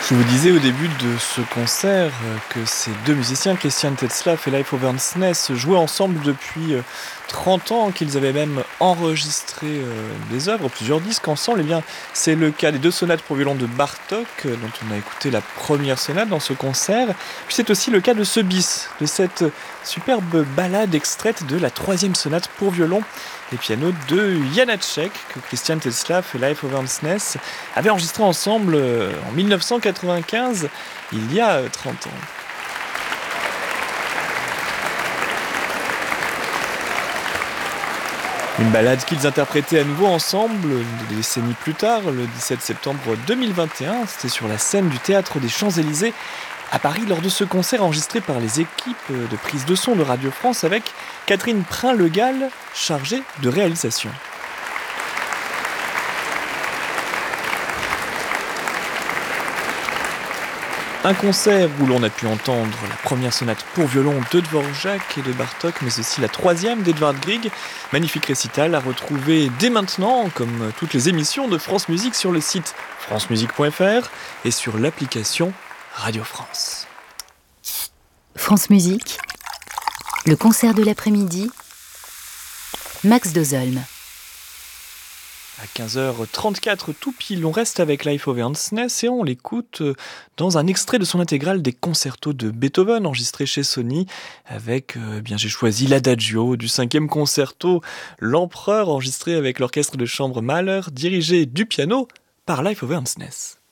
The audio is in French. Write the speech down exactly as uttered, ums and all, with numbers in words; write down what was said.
Je vous disais au début de ce concert euh, que ces deux musiciens, Christian Tetzlaff et Leif Overnsness, jouaient ensemble depuis euh, trente ans, qu'ils avaient même enregistré euh, des œuvres, plusieurs disques ensemble. Eh bien, c'est le cas des deux sonates pour violon de Bartók, euh, dont on a écouté la première sonate dans ce concert. Puis c'est aussi le cas de ce bis, de cette superbe ballade extraite de la troisième sonate pour violon et piano de Janáček, que Christian Tetzlaff et Leif Overnsness avaient enregistré ensemble euh, en dix-neuf cent quatre-vingt-quinze, il y a euh, trente ans. Une ballade qu'ils interprétaient à nouveau ensemble des décennies plus tard, le dix-sept septembre deux mille vingt et un. C'était sur la scène du Théâtre des Champs-Élysées à Paris lors de ce concert enregistré par les équipes de prise de son de Radio France avec Catherine Prin-Le-Gall, chargée de réalisation. Un concert où l'on a pu entendre la première sonate pour violon de Dvorak et de Bartók, mais aussi la troisième d'Edvard Grieg. Magnifique récital à retrouver dès maintenant, comme toutes les émissions de France Musique, sur le site francemusique point f r et sur l'application Radio France. France Musique, le concert de l'après-midi, Max Dozolm. À quinze heures trente-quatre tout pile, on reste avec Leif Overnsness et on l'écoute dans un extrait de son intégrale des concertos de Beethoven enregistré chez Sony avec, euh, bien j'ai choisi l'Adagio du cinquième concerto, l'Empereur enregistré avec l'orchestre de chambre Mahler dirigé du piano par Leif Overnsness.